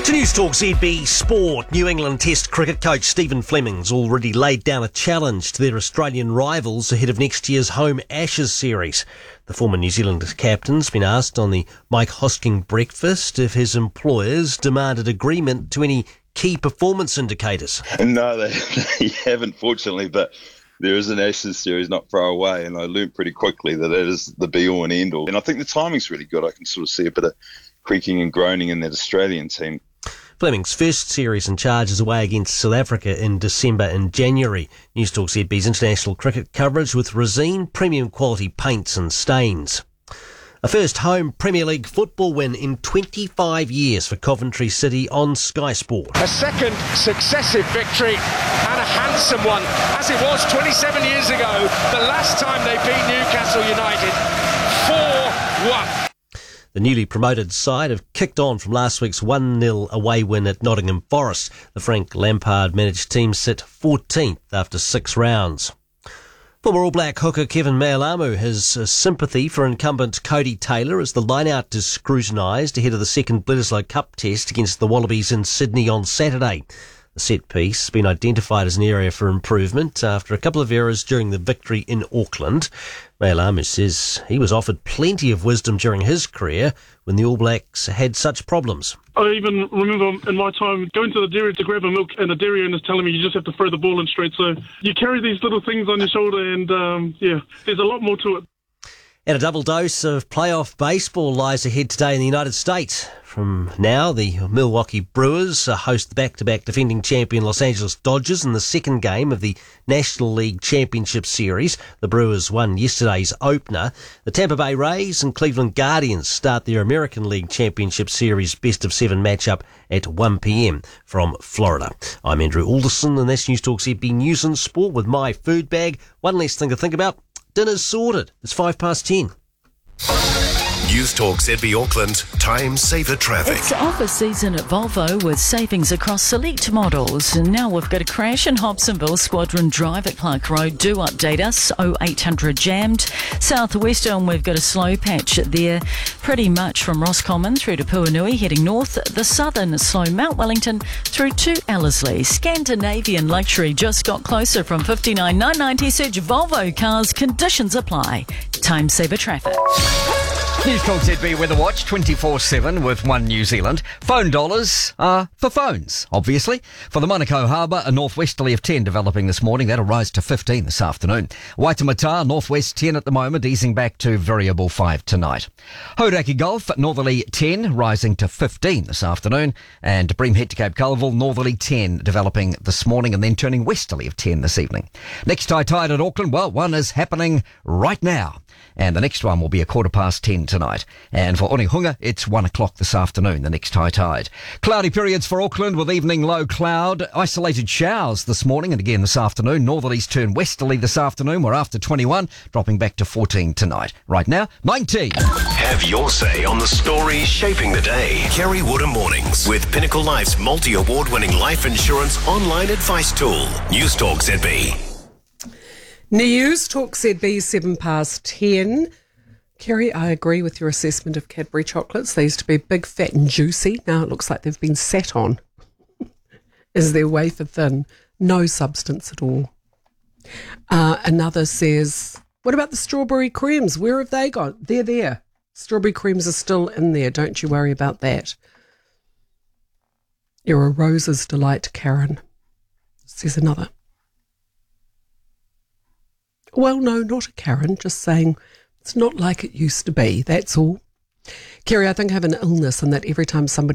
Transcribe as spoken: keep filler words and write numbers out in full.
To News Talk Z B Sport, New England Test cricket coach Stephen Fleming's already laid down a challenge to their Australian rivals ahead of next year's home Ashes series. The former New Zealand captain's been asked on the Mike Hosking breakfast if his employers demanded agreement to any key performance indicators. No, they, they haven't, fortunately, but there is an Ashes series not far away, and I learnt pretty quickly that that is the be-all and end-all. And I think the timing's really good. I can sort of see a bit of creaking and groaning in that Australian team. Fleming's first series in charge is away against South Africa in December and January. News Talk Z B's international cricket coverage with Resine premium quality paints and stains. A first home Premier League football win in twenty-five years for Coventry City on Sky Sport. A second successive victory and a handsome one, as it was twenty-seven years ago, the last time they beat Newcastle United, four one. The newly promoted side have kicked on from last week's one nil away win at Nottingham Forest. The Frank Lampard-managed team sit fourteenth after six rounds. Former All Black hooker Kevin Mealamu has uh, sympathy for incumbent Cody Taylor as the line-out is scrutinised ahead of the second Bledisloe Cup test against the Wallabies in Sydney on Saturday. The set piece has been identified as an area for improvement after a couple of errors during the victory in Auckland. Mealamu says he was offered plenty of wisdom during his career when the All Blacks had such problems. I even remember in my time going to the dairy to grab a milk, and the dairy owner's telling me you just have to throw the ball in straight. So you carry these little things on your shoulder, and um, yeah, there's a lot more to it. And a double dose of playoff baseball lies ahead today in the United States. From now, the Milwaukee Brewers host the back-to-back defending champion Los Angeles Dodgers in the second game of the National League Championship Series. The Brewers won yesterday's opener. The Tampa Bay Rays and Cleveland Guardians start their American League Championship Series best-of-seven matchup at one p.m. from Florida. I'm Andrew Alderson, and that's News Talk Z B News and Sport with my food bag. One less thing to think about. Dinner's sorted. It's five past ten. News Talk Z B Auckland, time saver traffic. It's offer season at Volvo with savings across select models. And now we've got a crash in Hobsonville, Squadron Drive at Clark Road. Do update us, oh eight hundred jammed. Southwestern, we've got a slow patch there, pretty much from Roscommon through to Puanui, heading north. The southern slow Mount Wellington through to Ellerslie. Scandinavian luxury just got closer from fifty-nine nine ninety. Search Volvo cars, conditions apply. Time saver traffic. News Talk Z B Weather Watch twenty-four seven with One New Zealand. Phone dollars are for phones, obviously. For the Manukau Harbour, a northwesterly of ten developing this morning. That'll rise to fifteen this afternoon. Waitemata, northwest ten at the moment, easing back to variable five tonight. Hauraki Gulf, northerly ten, rising to fifteen this afternoon. And Bream Head to Cape Colville, northerly ten developing this morning and then turning westerly of ten this evening. Next high tide at Auckland, well, one is happening right now. And the next one will be a quarter past ten tonight. And for Onehunga, it's one o'clock this afternoon, the next high tide. Cloudy periods for Auckland with evening low cloud. Isolated showers this morning and again this afternoon. Northerlies turn westerly this afternoon. We're after twenty-one, dropping back to fourteen tonight. Right now, nineteen. Have your say on the stories shaping the day. Kerry Woodham Mornings with Pinnacle Life's multi-award winning life insurance online advice tool. News Talk Z B. News Talk Z B, seven past ten. Kerry, I agree with your assessment of Cadbury chocolates. They used to be big, fat and juicy. Now it looks like they've been sat on. Is their wafer thin? No substance at all. Uh, another says, what about the strawberry creams? Where have they gone? They're there. Strawberry creams are still in there. Don't you worry about that. You're a rose's delight, Karen, says another. Well, no, not a Karen, just saying it's not like it used to be, that's all. Kerry, I think I have an illness in that every time somebody